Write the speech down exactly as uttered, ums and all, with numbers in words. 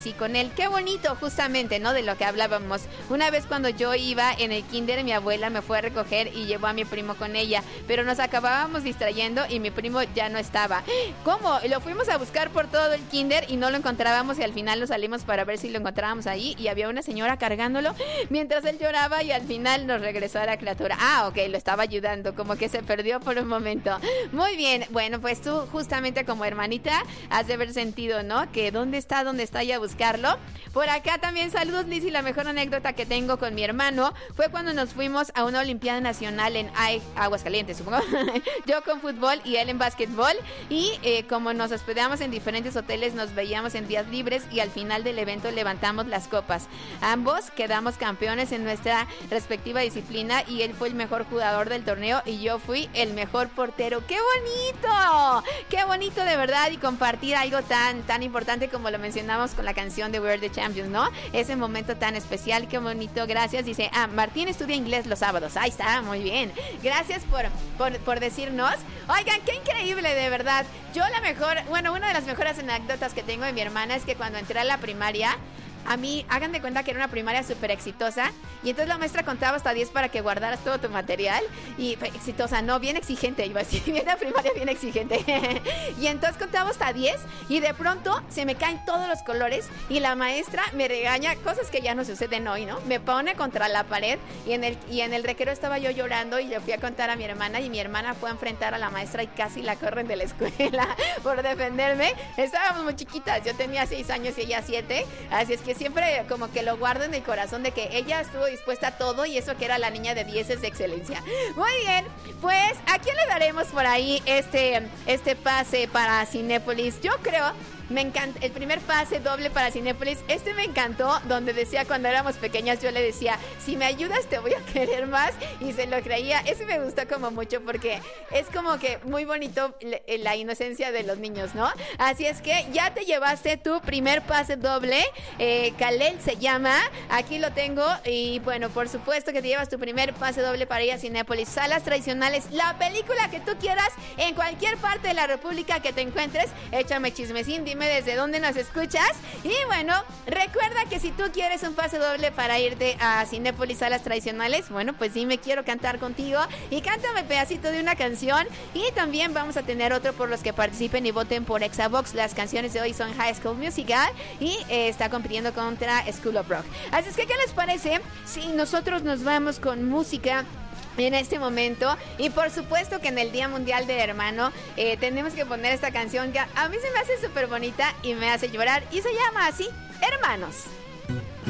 Sí, con él, qué bonito, justamente, ¿no? De lo que hablábamos. Una vez cuando yo iba en el kinder, mi abuela me fue a recoger y llevó a mi primo con ella, pero nos acabábamos distrayendo y mi primo ya no estaba. ¿Cómo? Lo fuimos a buscar por todo el kinder y no lo encontrábamos y al final nos salimos para ver si lo encontrábamos ahí y había una señora cargándolo mientras él lloraba y al final nos regresó a la criatura. Ah, ok, lo estaba ayudando, como que se perdió por un momento. Muy bien, bueno, pues tú justamente como hermanita has de haber sentido, ¿no? Que dónde está, dónde está ya buscando. Buscarlo. Por acá también saludos, Liz, y la mejor anécdota que tengo con mi hermano fue cuando nos fuimos a una Olimpiada Nacional en Ay, Aguascalientes, supongo. Yo con fútbol y él en básquetbol y eh, como nos hospedamos en diferentes hoteles nos veíamos en días libres y al final del evento levantamos las copas. Ambos quedamos campeones en nuestra respectiva disciplina y él fue el mejor jugador del torneo y yo fui el mejor portero. ¡Qué bonito! ¡Qué bonito de verdad! Y compartir algo tan, tan importante como lo mencionamos con la canción de We're the Champions, ¿no? Ese momento tan especial, qué bonito, gracias. Dice, ah, Martín estudia inglés los sábados. Ahí está, muy bien. Gracias por, por, por decirnos. Oigan, qué increíble, de verdad. Yo la mejor, bueno, una de las mejores anécdotas que tengo de mi hermana es que cuando entré a la primaria, a mí, hagan de cuenta que era una primaria súper exitosa y entonces la maestra contaba hasta diez para que guardaras todo tu material y exitosa, no, bien exigente, iba a decir, bien la primaria, bien exigente y entonces contaba hasta diez y de pronto se me caen todos los colores y la maestra me regaña, cosas que ya no suceden hoy, ¿no? Me pone contra la pared y en el, y en el recreo estaba yo llorando y le fui a contar a mi hermana y mi hermana fue a enfrentar a la maestra y casi la corren de la escuela por defenderme. Estábamos muy chiquitas, yo tenía seis años y ella siete, así es que siempre como que lo guardo en el corazón de que ella estuvo dispuesta a todo y eso que era la niña de dieces de excelencia. Muy bien, pues ¿a quién le daremos por ahí este, este pase para Cinépolis? Yo creo... Me encanta, el primer pase doble para Cinépolis, este me encantó, donde decía cuando éramos pequeñas, yo le decía, si me ayudas te voy a querer más, y se lo creía. Ese me gusta como mucho porque es como que muy bonito la inocencia de los niños, ¿no? Así es que ya te llevaste tu primer pase doble, eh, Kalel se llama, aquí lo tengo, y bueno, por supuesto que te llevas tu primer pase doble para ir a Cinépolis, salas tradicionales, la película que tú quieras, en cualquier parte de la república que te encuentres, échame chismecín, dime desde dónde nos escuchas. Y bueno, recuerda que si tú quieres un pase doble para irte a Cinépolis Salas Tradicionales, bueno, pues dime, quiero cantar contigo y cántame pedacito de una canción. Y también vamos a tener otro por los que participen y voten por Exavox. Las canciones de hoy son High School Musical y eh, está compitiendo contra School of Rock. Así es que, ¿qué les parece si nosotros nos vamos con música en este momento? Y por supuesto que en el Día Mundial del Hermano eh, tenemos que poner esta canción que a mí se me hace súper bonita y me hace llorar y se llama así, Hermanos.